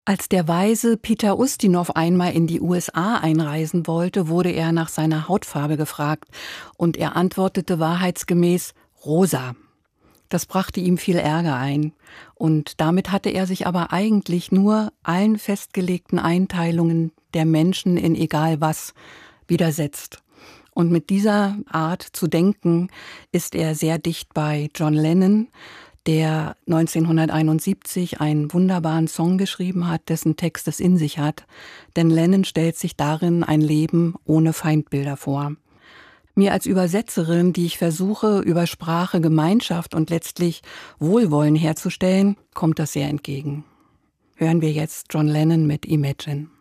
Als der Weise Peter Ustinov einmal in die USA einreisen wollte, wurde er nach seiner Hautfarbe gefragt und er antwortete wahrheitsgemäß rosa. Das brachte ihm viel Ärger ein und damit hatte er sich aber eigentlich nur allen festgelegten Einteilungen der Menschen in egal was widersetzt. Und mit dieser Art zu denken ist er sehr dicht bei John Lennon, der 1971 einen wunderbaren Song geschrieben hat, dessen Text es in sich hat. Denn Lennon stellt sich darin ein Leben ohne Feindbilder vor. Mir als Übersetzerin, die ich versuche, über Sprache Gemeinschaft und letztlich Wohlwollen herzustellen, kommt das sehr entgegen. Hören wir jetzt John Lennon mit Imagine.